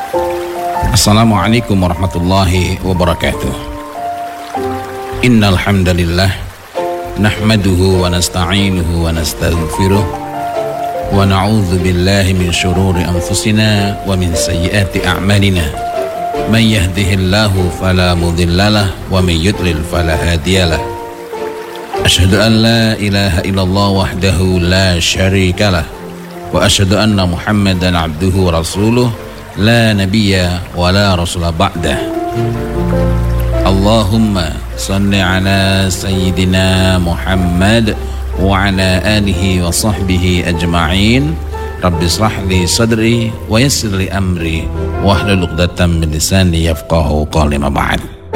Assalamualaikum warahmatullahi wabarakatuh. Innal hamdalillah nahmaduhu wa nasta'inuhu wa nastaghfiruh wa na'udzu billahi min shururi anfusina wa min sayyiati a'malina. May yahdihillahu fala mudhillalah wa may yudlil fala hadiyalah. Asyhadu an la ilaha illallah wahdahu la syarikalah wa asyhadu anna Muhammadan abduhu wa rasuluh la nabiyya wa la rasula ba'dah. Allahumma salli ala sayyidina Muhammad wa ala alihi wa sahbihi ajma'in. Rabbi shrah li sadri wa yassir li amri wahlul 'uqdatam min lisani yafqahu qawli ma ba'd.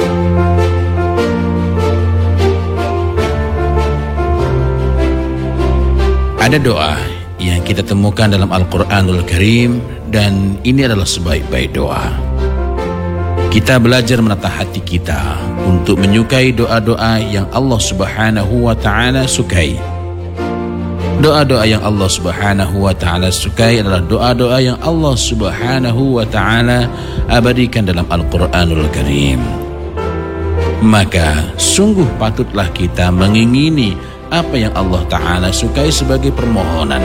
Ada doa yang kita temukan dalam Al-Quranul Karim, dan ini adalah sebaik-baik doa. Kita belajar menata hati kita untuk menyukai doa-doa yang Allah Subhanahu wa Ta'ala sukai. Doa-doa yang Allah Subhanahu wa Ta'ala sukai adalah doa-doa yang Allah Subhanahu wa Ta'ala abadikan dalam Al-Quranul Karim. Maka sungguh patutlah kita mengingini apa yang Allah Ta'ala sukai sebagai permohonan.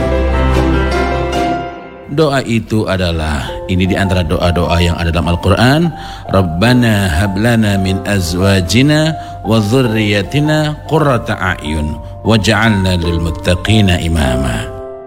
Doa itu adalah, ini di antara doa-doa yang ada dalam Al-Quran. Rabbana hablana min azwajina wa dhurriyyatina qurrata a'yun waj'alna lil muttaqina imama.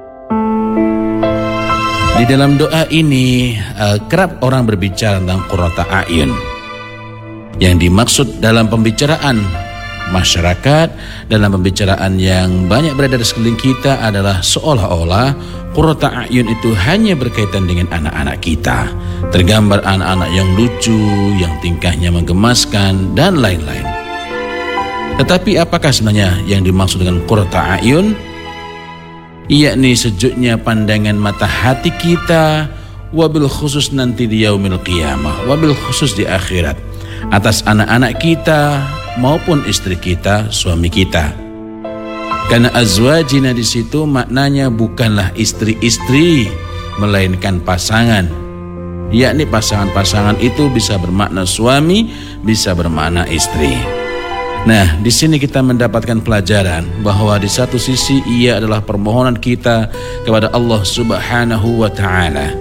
Di dalam doa ini kerap orang berbicara tentang qurrata a'yun. Yang dimaksud dalam pembicaraan masyarakat, dalam pembicaraan yang banyak berada di sekeliling kita adalah seolah-olah qurrata a'yun itu hanya berkaitan dengan anak-anak kita. Tergambar anak-anak yang lucu, yang tingkahnya menggemaskan, dan lain-lain. Tetapi apakah sebenarnya yang dimaksud dengan qurrata a'yun? Yakni sejuknya pandangan mata hati kita, wabil khusus nanti di yaumil qiyamah, wabil khusus di akhirat, atas anak-anak kita maupun istri kita, suami kita. Karena azwajina di situ maknanya bukanlah istri-istri, melainkan pasangan. Yakni pasangan-pasangan itu bisa bermakna suami, bisa bermakna istri. Nah, di sini kita mendapatkan pelajaran bahwa di satu sisi ia adalah permohonan kita kepada Allah Subhanahu wa Ta'ala.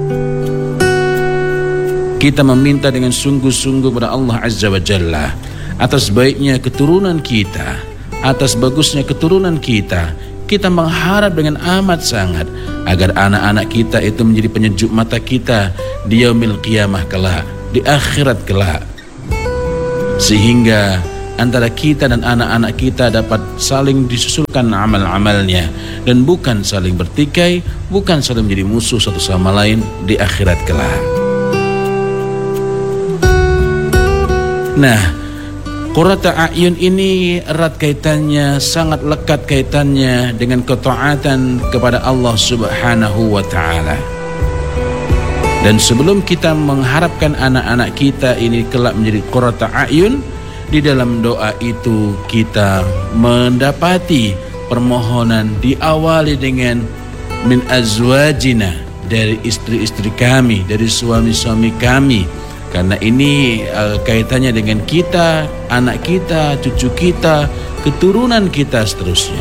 Kita meminta dengan sungguh-sungguh kepada Allah Azza wa Jalla atas baiknya keturunan kita, atas bagusnya keturunan kita. Kita mengharap dengan amat sangat agar anak-anak kita itu menjadi penyejuk mata kita di yaumil qiyamah kelak, di akhirat kelak, sehingga antara kita dan anak-anak kita dapat saling disusulkan amal-amalnya, dan bukan saling bertikai, bukan saling menjadi musuh satu sama lain di akhirat kelak. Nah, qurrata a'yun ini erat kaitannya, sangat lekat kaitannya dengan ketaatan kepada Allah Subhanahu wa Ta'ala. Dan sebelum kita mengharapkan anak-anak kita ini kelak menjadi qurrata a'yun, di dalam doa itu kita mendapati permohonan diawali dengan min azwajina, dari istri-istri kami, dari suami-suami kami. Karena ini kaitannya dengan kita, anak kita, cucu kita, keturunan kita seterusnya.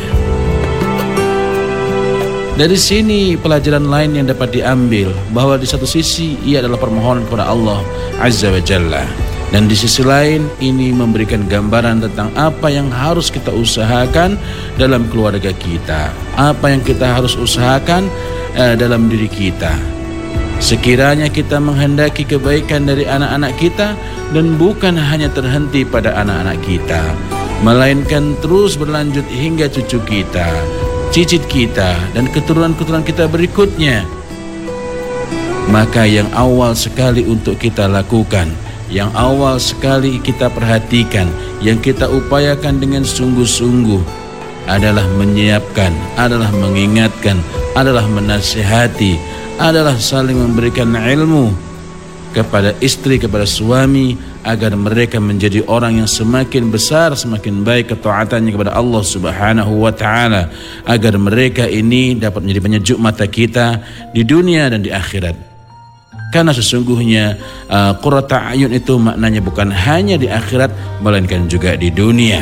Dari sini pelajaran lain yang dapat diambil, bahwa di satu sisi ia adalah permohonan kepada Allah Azza wa Jalla, dan di sisi lain ini memberikan gambaran tentang apa yang harus kita usahakan dalam keluarga kita, apa yang kita harus usahakan dalam diri kita. Sekiranya kita menghendaki kebaikan dari anak-anak kita, dan bukan hanya terhenti pada anak-anak kita, melainkan terus berlanjut hingga cucu kita, cicit kita, dan keturunan-keturunan kita berikutnya. Maka yang awal sekali untuk kita lakukan, yang awal sekali kita perhatikan, yang kita upayakan dengan sungguh-sungguh adalah menyiapkan, adalah mengingatkan, adalah menasihati, adalah saling memberikan ilmu kepada istri, kepada suami, agar mereka menjadi orang yang semakin besar, semakin baik ketaatannya kepada Allah Subhanahu wa Ta'ala, agar mereka ini dapat menjadi penyejuk mata kita di dunia dan di akhirat. Karena sesungguhnya qurrata a'yun itu maknanya bukan hanya di akhirat, melainkan juga di dunia.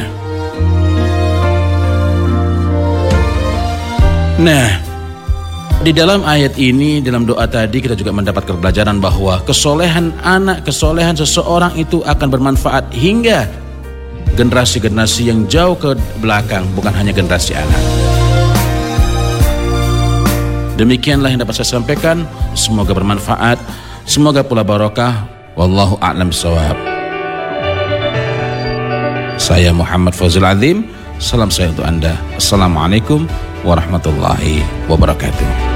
Nah, di dalam ayat ini, dalam doa tadi kita juga mendapatkan pelajaran bahwa kesolehan anak, kesolehan seseorang itu akan bermanfaat hingga generasi-generasi yang jauh ke belakang, bukan hanya generasi anak. Demikianlah yang dapat saya sampaikan. Semoga bermanfaat, semoga pula barokah. Wallahu a'lam bishawab. Saya Muhammad Fawzul Adzim. Salam saya untuk Anda. Assalamualaikum warahmatullahi wabarakatuh.